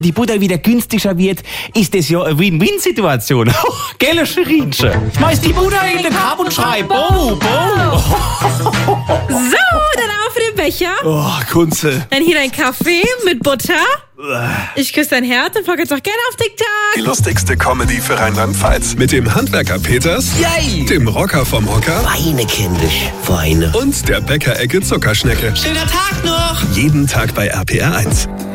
die Butter wieder günstiger wird, ist das ja eine Win-Win-Situation. Gell, Scherinchen? Schmeiß die Butter in den Korb und schrei, Bo, Bo. So, dann auf den Becher. Oh, Kunze. Dann hier dein Kaffee mit Butter. Ich küsse dein Herz und folg jetzt auch gerne auf TikTok. Die lustigste Comedy für Rheinland-Pfalz. Mit dem Handwerker Peters, Yay! dem Rocker vom Hocker Weine, kindisch, Weine. und der Bäckerecke Zuckerschnecke. Schöner Tag noch! Jeden Tag bei RPR 1.